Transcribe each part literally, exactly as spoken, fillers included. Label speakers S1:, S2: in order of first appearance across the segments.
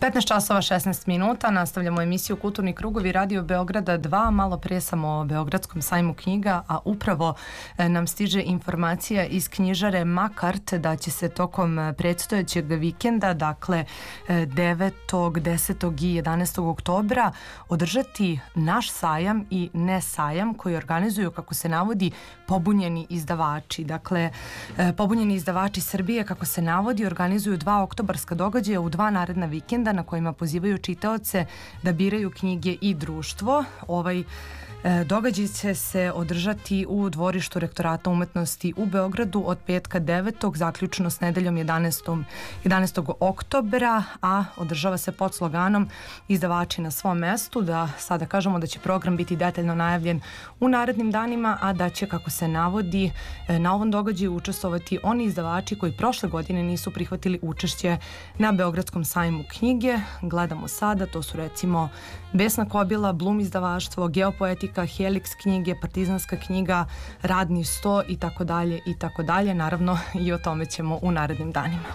S1: petnaest časova šesnaest minuta, nastavljamo emisiju Kulturni krugovi Radio Beograda dva, malo pre sam o Beogradskom sajmu knjiga, a upravo nam stiže informacija iz knjižare Makart da će se tokom predstojećeg vikenda, dakle devetog, desetog i jedanaestog oktobra, održati naš sajam i ne sajam koji organizuju, kako se navodi, pobunjeni izdavači. Dakle, pobunjeni izdavači Srbije, kako se navodi, organizuju dva oktobarska događaja u dva naredna vikenda na kojima pozivaju čitaoce da biraju knjige i društvo. Ovaj događaj će se održati u dvorištu Rektorata umetnosti u Beogradu od petka devetog zaključno s nedeljom jedanaestog oktobra, a održava se pod sloganom Izdavači na svom mestu. Da sada kažemo da će program biti detaljno najavljen u narednim danima, a da će, kako se navodi, na ovom događaju učestvovati oni izdavači koji prošle godine nisu prihvatili učešće na Beogradskom sajmu knjige. Gledamo sada, to su recimo Besna Kobila, Blum izdavaštvo, Geopoetika, Helix knjige, Partizanska knjiga, Radni sto i tako dalje i tako dalje. Naravno, i o tome ćemo u narednim danima.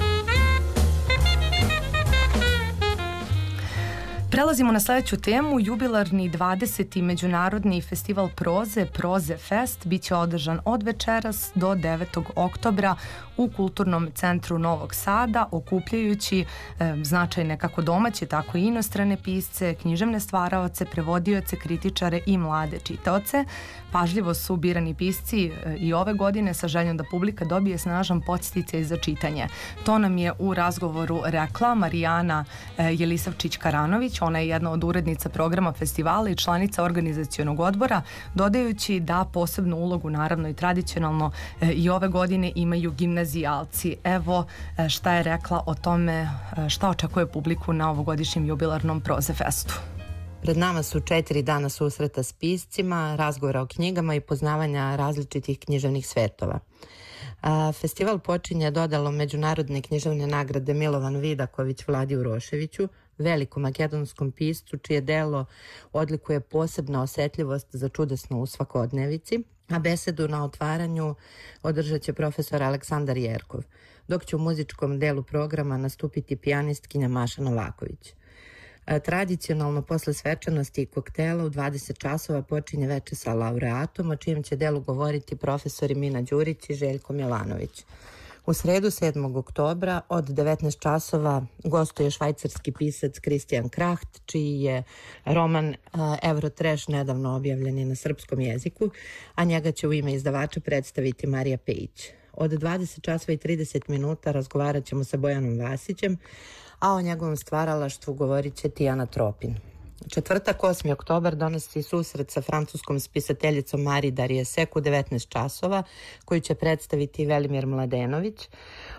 S1: Prelazimo na sledeću temu. Jubilarni dvadeseti Međunarodni festival proze, Proze Fest, biće održan od večeras do devetog oktobra u Kulturnom centru Novog Sada, okupljajući e, značajne kako domaće, tako i inostrane pisce, književne stvaraoce, prevodioce, kritičare i mlade čitaoce. Pažljivo su birani pisci e, i ove godine sa željom da publika dobije snažan podsticaj za čitanje. To nam je u razgovoru rekla Marijana e, Jelisavčić-Karanović. Ona je jedna od urednica programa festivala i članica organizacionog odbora, dodajući da posebnu ulogu, naravno i tradicionalno, e, i ove godine imaju gimnazijalci. Evo e, šta je rekla o tome, e, šta očekuje publiku na ovogodišnjem jubilarnom Proze Festu.
S2: Pred nama su četiri dana susreta s piscima, razgovora o knjigama i poznavanja različitih književnih svetova. A, festival počinje dodalom međunarodne književne nagrade Milovan Vidaković Vladi Uroševiću, velikom makedonskom piscu čije delo odlikuje posebna osetljivost za čudesno u svakodnevici, a besedu na otvaranju održat će profesor Aleksandar Jerkov, dok će u muzičkom delu programa nastupiti pijanistkinja Maša Novaković. Tradicionalno posle svečanosti i koktela u dvadeset časova počinje veče sa laureatom, o čijem će delu govoriti profesori Mina Đurić i Željko Milanović. U sredu sedmog oktobra od devetnaest časova gostuje švajcarski pisac Kristijan Kraht, čiji je roman Eurotrash nedavno objavljen i na srpskom jeziku, a njega će u ime izdavača predstaviti Marija Pejić. Od dvadeset časova i trideset minuta razgovarat ćemo sa Bojanom Vasićem, a o njegovom stvaralaštvu govorit će Tijana Tropin. Četvrtak, osmi oktobar, donosi susret sa francuskom spisateljicom Marie Darrieussecq u devetnaest časova, koju će predstaviti Velimir Mladenović.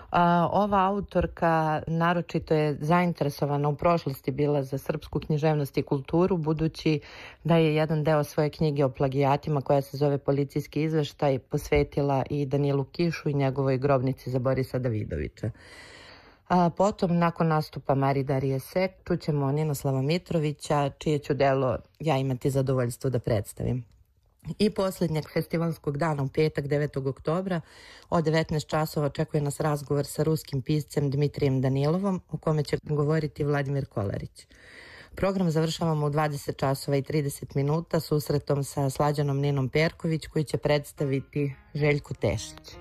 S2: Ova autorka naročito je zainteresovana u prošlosti bila za srpsku književnost i kulturu, budući da je jedan deo svoje knjige o plagijatima, koja se zove Policijski izveštaj, posvetila i Danilu Kišu i njegovoj grobnici za Borisa Davidovića. A potom, nakon nastupa Marie Darrieussecq, čućemo Ninoslava Mitrovića, čije ću delo ja imati zadovoljstvo da predstavim. I posljednjeg festivalskog dana u petak devetog oktobra od devetnaest časova očekuje nas razgovor sa ruskim piscem Dmitrijem Danilovom, o kome će govoriti Vladimir Kolarić. Program završavamo u dvadeset časova i trideset minuta susretom sa Slađanom Ninom Perković, koji će predstaviti Željku Tešić.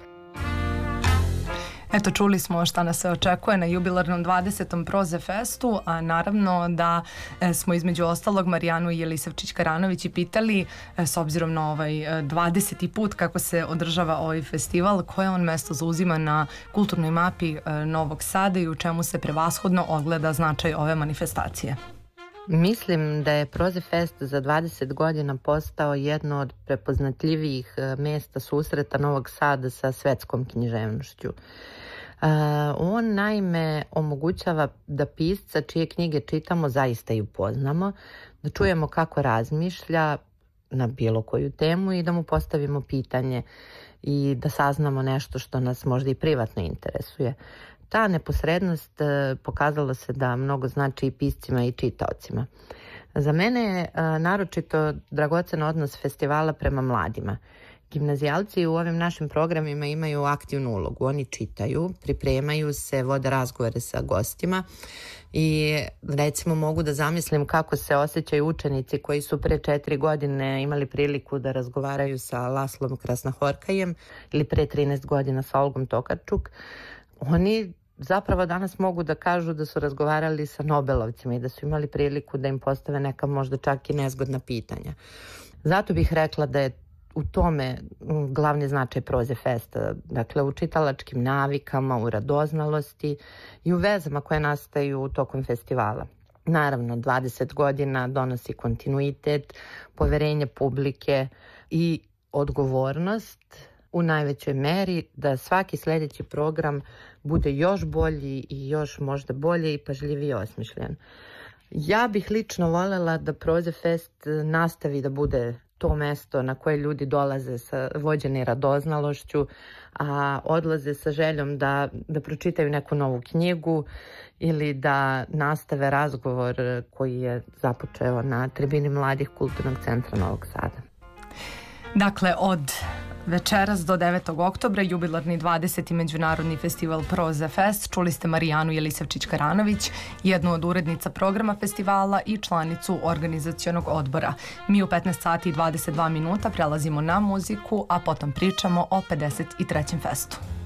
S1: Eto, čuli smo šta nas se očekuje na jubilarnom dvadesetom Proze Festu, a naravno da e, smo između ostalog Marijanu Jelisavčić-Karanović i pitali, e, s obzirom na ovaj dvadeseti put kako se održava ovaj festival, koje on mesto zauzima na kulturnoj mapi e, Novog Sada i u čemu se prevashodno ogleda značaj ove manifestacije.
S2: Mislim da je Proze Fest za dvadeset godina postao jedno od prepoznatljivijih mesta susreta Novog Sada sa svetskom književnošću. Uh, on naime omogućava da pisca čije knjige čitamo zaista i upoznamo, da čujemo kako razmišlja na bilo koju temu i da mu postavimo pitanje i da saznamo nešto što nas možda i privatno interesuje. Ta neposrednost uh, pokazala se da mnogo znači i piscima i čitaocima. Za mene je uh, naročito dragocen odnos festivala prema mladima. Gimnazijalci u ovim našim programima imaju aktivnu ulogu. Oni čitaju, pripremaju se, vode razgovore sa gostima i recimo mogu da zamislim kako se osjećaju učenici koji su pre četiri godine imali priliku da razgovaraju sa Laslom Krasnahorkajem ili pre trinaest godina sa Olgom Tokarčuk. Oni zapravo danas mogu da kažu da su razgovarali sa Nobelovcima i da su imali priliku da im postave neka možda čak i nezgodna pitanja. Zato bih rekla da je u tome glavni značaj Proze Festa, dakle u čitalačkim navikama, u radoznalosti i u vezama koje nastaju tokom festivala. Naravno, dvadeset godina donosi kontinuitet, poverenje publike i odgovornost u najvećoj meri da svaki sljedeći program bude još bolji i još možda bolje i pažljivije osmišljen. Ja bih lično voljela da Proze Fest nastavi da bude to mesto na koje ljudi dolaze sa vođeni radoznalošću, a odlaze sa željom da, da pročitaju neku novu knjigu ili da nastave razgovor koji je započeo na tribini mladih Kulturnog centra Novog Sada.
S1: Dakle, od večeras do devetog oktobra jubilarni dvadeseti Međunarodni festival Proze Fest. Čuli ste Marijanu Jelisavčić-Karanović, jednu od urednica programa festivala i članicu organizacionog odbora. Mi u petnaest sati i dvadeset dva minuta prelazimo na muziku, a potom pričamo o pedeset trećem festu.